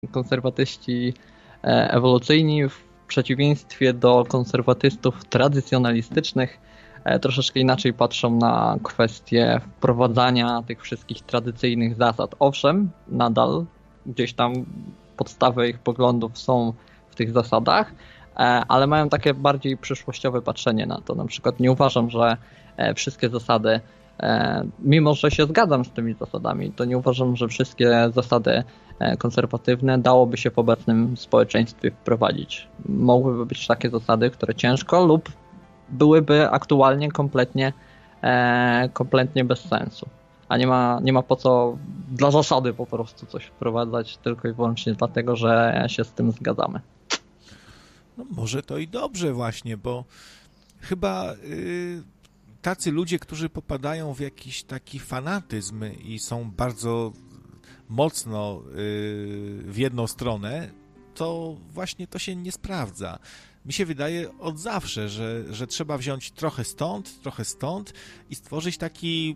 konserwatyści ewolucyjni w przeciwieństwie do konserwatystów tradycjonalistycznych troszeczkę inaczej patrzą na kwestię wprowadzania tych wszystkich tradycyjnych zasad. Owszem, nadal gdzieś tam podstawy ich poglądów są w tych zasadach, ale mają takie bardziej przyszłościowe patrzenie na to. Na przykład nie uważam, że wszystkie zasady, mimo że się zgadzam z tymi zasadami, to nie uważam, że wszystkie zasady konserwatywne dałoby się w obecnym społeczeństwie wprowadzić. Mogłyby być takie zasady, które ciężko lub byłyby aktualnie kompletnie bez sensu. A nie ma po co dla zasady po prostu coś wprowadzać tylko i wyłącznie dlatego, że się z tym zgadzamy. No może to i dobrze właśnie, bo chyba tacy ludzie, którzy popadają w jakiś taki fanatyzm i są bardzo mocno w jedną stronę, to właśnie to się nie sprawdza. Mi się wydaje od zawsze, że trzeba wziąć trochę stąd i stworzyć taki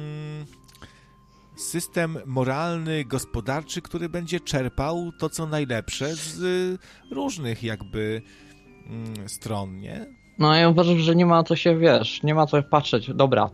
system moralny, gospodarczy, który będzie czerpał to, co najlepsze z różnych jakby stron, nie? No ja uważam, że nie ma co się, nie ma co patrzeć. Dobra,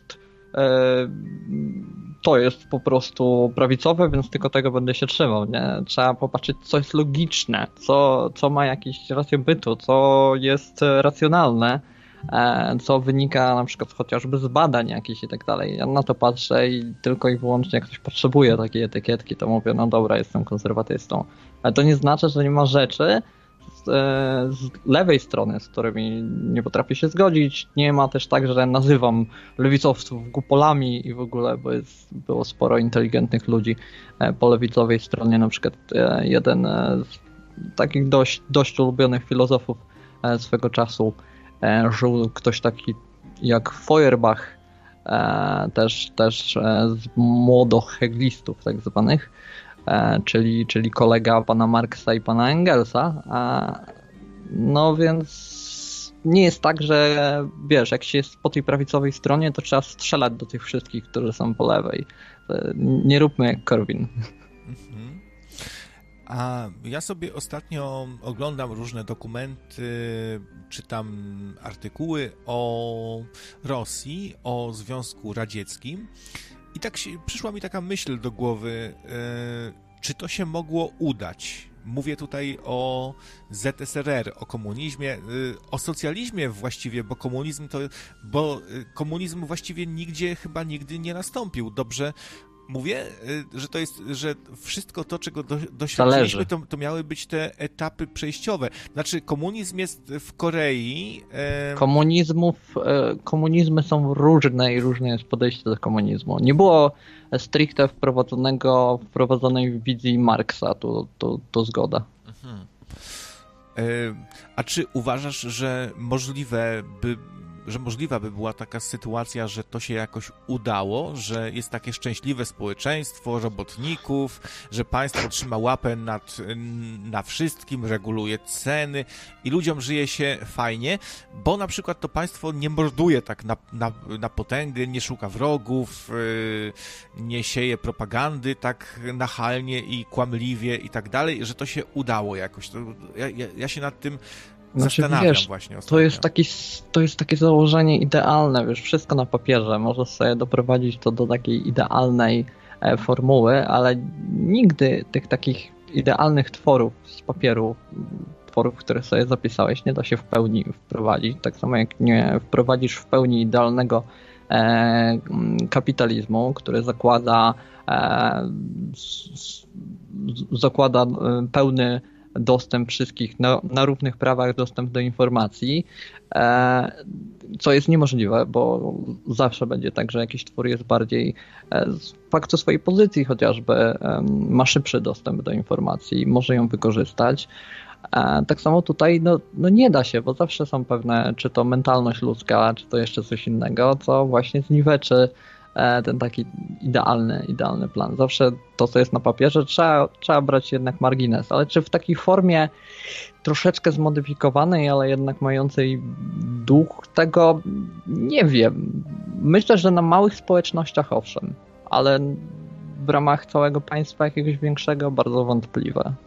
to jest po prostu prawicowe, więc tylko tego będę się trzymał, nie? Trzeba popatrzeć, co jest logiczne, co ma jakieś rację bytu, co jest racjonalne, co wynika na przykład chociażby z badań jakichś i tak dalej. Ja na to patrzę i tylko i wyłącznie jak ktoś potrzebuje takiej etykietki, to mówię, no dobra, jestem konserwatystą. Ale to nie znaczy, że nie ma rzeczy z lewej strony, z którymi nie potrafię się zgodzić. Nie ma też tak, że nazywam lewicowców głupolami i w ogóle, bo było sporo inteligentnych ludzi po lewicowej stronie. Na przykład jeden z takich dość ulubionych filozofów swego czasu żył ktoś taki jak Feuerbach, też z młodoheglistów tak zwanych, czyli kolega pana Marksa i pana Engelsa. No więc nie jest tak, że wiesz, jak się jest po tej prawicowej stronie, to trzeba strzelać do tych wszystkich, którzy są po lewej. Nie róbmy jak Korwin. A ja sobie ostatnio oglądam różne dokumenty, czytam artykuły o Rosji, o Związku Radzieckim i tak przyszła mi taka myśl do głowy, czy to się mogło udać? Mówię tutaj o ZSRR, o komunizmie, o socjalizmie właściwie, bo komunizm właściwie chyba nigdy nie nastąpił. Dobrze mówię, że wszystko to, czego doświadczyliśmy, to miały być te etapy przejściowe. Znaczy, komunizm jest w Korei. Komunizmy są różne i różne jest podejście do komunizmu. Nie było stricte wprowadzonej wizji Marksa, to zgoda. Mhm. A czy uważasz, że możliwa by była taka sytuacja, że to się jakoś udało, że jest takie szczęśliwe społeczeństwo robotników, że państwo trzyma łapę na wszystkim, reguluje ceny i ludziom żyje się fajnie, bo na przykład to państwo nie morduje tak na potęgę, nie szuka wrogów, nie sieje propagandy tak nachalnie i kłamliwie i tak dalej, że to się udało jakoś. Ja się nad tym zastanawiam właśnie ostatnio. To jest takie założenie idealne, wiesz, wszystko na papierze, możesz sobie doprowadzić to do takiej idealnej formuły, ale nigdy tych takich idealnych tworów z papieru, tworów, które sobie zapisałeś, nie da się w pełni wprowadzić. Tak samo jak nie wprowadzisz w pełni idealnego kapitalizmu, który zakłada pełny dostęp wszystkich na równych prawach, dostęp do informacji, co jest niemożliwe, bo zawsze będzie tak, że jakiś twór jest bardziej z faktu swojej pozycji chociażby ma szybszy dostęp do informacji, może ją wykorzystać. Tak samo tutaj no nie da się, bo zawsze są pewne, czy to mentalność ludzka, czy to jeszcze coś innego, co właśnie zniweczy ten taki idealny plan. Zawsze to, co jest na papierze, trzeba brać jednak margines, ale czy w takiej formie troszeczkę zmodyfikowanej, ale jednak mającej duch tego, nie wiem. Myślę, że na małych społecznościach owszem, ale w ramach całego państwa jakiegoś większego, bardzo wątpliwe.